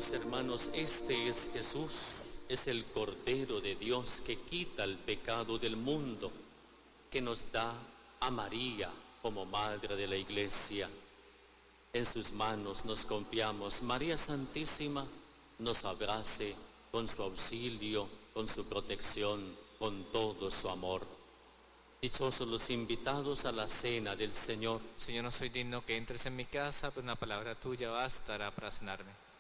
Queridos hermanos, este es Jesús, es el Cordero de Dios que quita el pecado del mundo, que nos da a María como Madre de la Iglesia. En sus manos nos confiamos. María Santísima nos abrace con su auxilio, con su protección, con todo su amor. Dichosos los invitados a la cena del Señor. Señor, no soy digno que entres en mi casa, pero una palabra tuya bastará para sanarme.